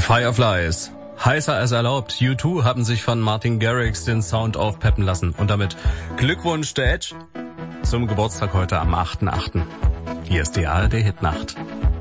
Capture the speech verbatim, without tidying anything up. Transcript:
Fireflies. Heißer als erlaubt. U zwei haben sich von Martin Garrix den Sound aufpeppen lassen. Und damit Glückwunsch der Edge zum Geburtstag heute am achten achten Hier ist die A R D Hitnacht.